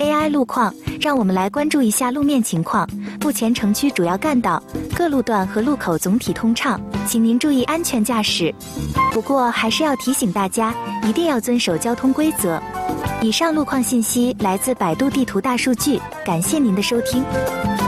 AI 路况，让我们来关注一下路面情况。目前城区主要干道、各路段和路口总体通畅，请您注意安全驾驶。不过还是要提醒大家，一定要遵守交通规则。以上路况信息来自百度地图大数据，感谢您的收听。